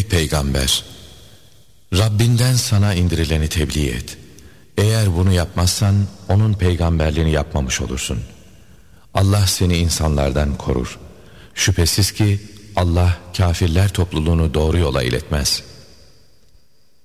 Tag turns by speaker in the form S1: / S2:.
S1: Ey peygamber! Rabbinden sana indirileni tebliğ et. Eğer bunu yapmazsan onun peygamberliğini yapmamış olursun. Allah seni insanlardan korur. Şüphesiz ki Allah kafirler topluluğunu doğru yola iletmez.